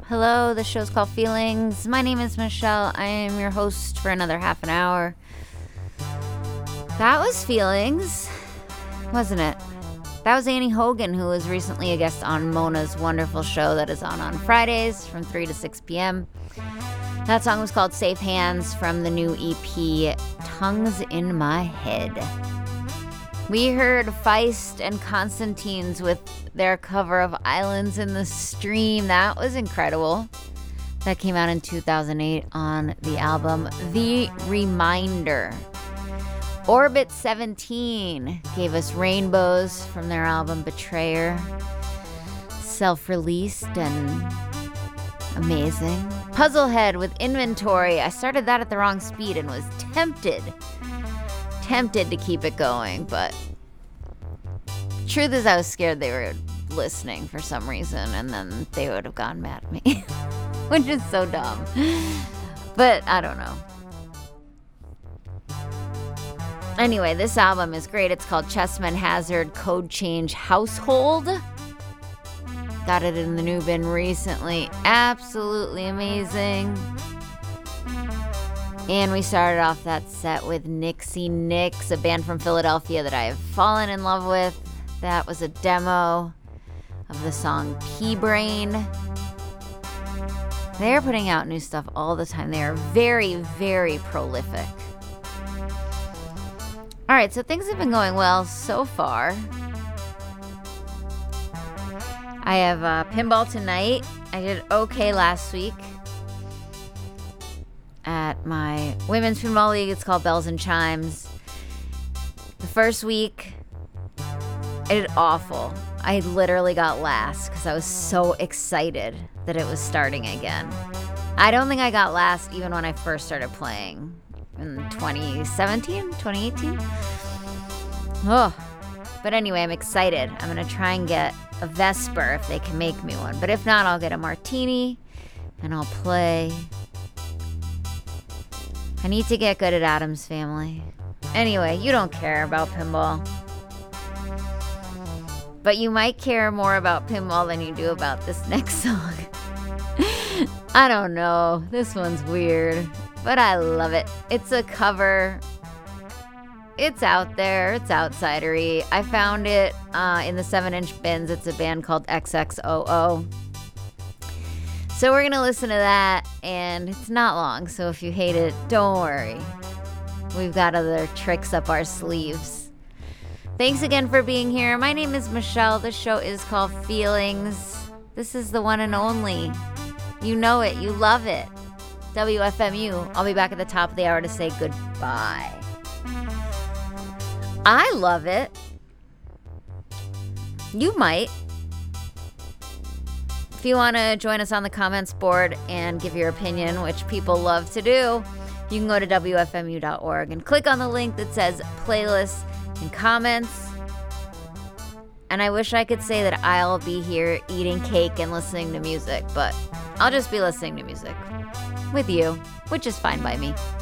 Hello, the show's called Feelings. My name is Michelle. I am your host for another half an hour. That was Feelings, wasn't it? That was Annie Hogan, who was recently a guest on Mona's wonderful show that is on Fridays from 3 to 6 p.m. That song was called Safe Hands from the new EP, Tongues in My Head. We heard Feist and Constantines with their cover of Islands in the Stream. That was incredible. That came out in 2008 on the album The Reminder. Orbit 17 gave us Rainbows from their album Betrayer. Self-released and amazing. Puzzlehead with Inventory. I started that at the wrong speed and was tempted to keep it going, but truth is I was scared they were listening for some reason and then they would have gone mad at me, which is so dumb, but I don't know. Anyway, this album is great. It's called Chessman Hazard Code Change Household. Got it in the new bin recently. Absolutely amazing. And we started off that set with Nixie Nix, a band from Philadelphia that I have fallen in love with. That was a demo of the song P-Brain. They're putting out new stuff all the time. They are very, very prolific. All right, so things have been going well so far. I have pinball tonight. I did okay last week at my women's pinball league. It's called Bells and Chimes. The first week, I did awful. I literally got last because I was so excited that it was starting again. I don't think I got last even when I first started playing in 2017, 2018. Oh, but anyway, I'm excited. I'm going to try and get a Vesper if they can make me one. But if not, I'll get a Martini and I'll play. I need to get good at Addams Family. Anyway, you don't care about pinball. But you might care more about pinball than you do about this next song. I don't know. This one's weird, but I love it. It's a cover. It's out there. It's outsidery. I found it in the 7-inch bins. It's a band called XXOO. So we're going to listen to that, and it's not long, so if you hate it, don't worry. We've got other tricks up our sleeves. Thanks again for being here. My name is Michelle. The show is called Feelings. This is the one and only. You know it. You love it. WFMU. I'll be back at the top of the hour to say goodbye. I love it. You might. If you want to join us on the comments board and give your opinion, which people love to do, you can go to WFMU.org and click on the link that says playlists and comments. And I wish I could say that I'll be here eating cake and listening to music, but I'll just be listening to music with you, which is fine by me.